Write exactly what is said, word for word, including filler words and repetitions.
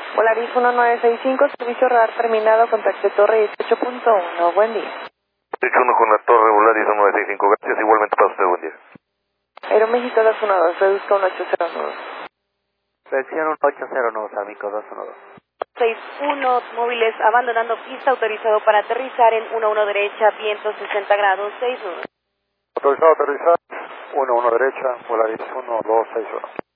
Volaris uno nueve seis cinco, servicio radar terminado, contacte Torre dieciocho punto uno, buen día. dieciocho punto uno con la Torre Volaris uno nueve seis cinco, gracias, igualmente para usted, buen día. Aeroméxico dos uno dos, reduzca un ocho cero nueve. Presión ocho cero nueve, Amico dos uno dos. seis uno, móviles abandonando pista, autorizado para aterrizar en uno uno derecha, viento sesenta grados, seis uno. Autorizado a aterrizar, uno uno derecha, Volaris uno dos seis uno.